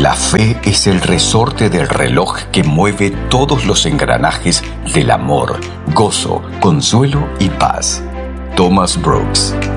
La fe es el resorte del reloj que mueve todos los engranajes del amor, gozo, consuelo y paz. Thomas Brooks.